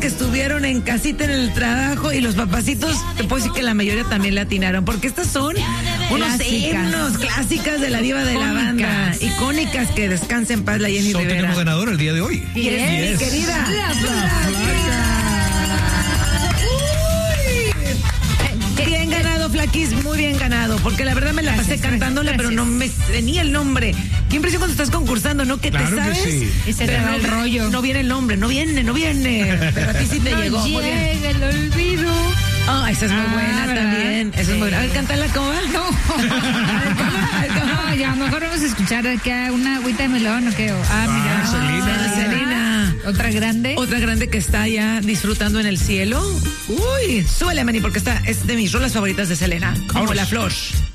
que estuvieron en casita en el trabajo y los papacitos, te puedo decir que la mayoría también le atinaron, porque estas son unos himnos clásicas de la diva de la banda, icónicas, que descanse en paz la Jenny Rivera. Tenemos ganador el día de hoy. Yes, mi querida. Bien ganado, Flaquis, muy bien ganado, porque la verdad me la pasé cantándola, pero no me venía el nombre. Qué impresión cuando estás concursando, ¿no? Que claro te sabes, que sí. Y se te va el rollo. No viene el nombre, no viene. Pero a ti sí te llegó. Muy bien. Llega el olvido. Esa es muy buena ¿verdad? también. Esa es muy buena. A ver, cántala, ¿cómo va? No. No, ya mejor vamos a escuchar acá una agüita de melón, ¿o qué? Mira. Selena. Otra grande. Otra grande que está ya disfrutando en el cielo. Uy, súbele, Manny, porque es de mis rolas favoritas de Selena. Como Vámonos. La Flor.